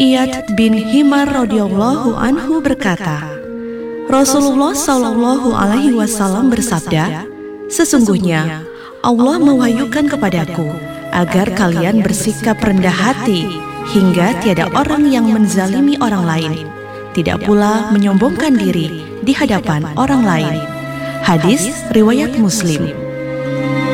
Iyad bin Himar radhiyallahu anhu berkata, Rasulullah Shallallahu alaihi wasallam bersabda, sesungguhnya Allah mewahyukan kepadaku agar kalian bersikap rendah hati hingga tiada orang yang menzalimi orang lain, tidak pula menyombongkan diri di hadapan orang lain. Hadis riwayat Muslim.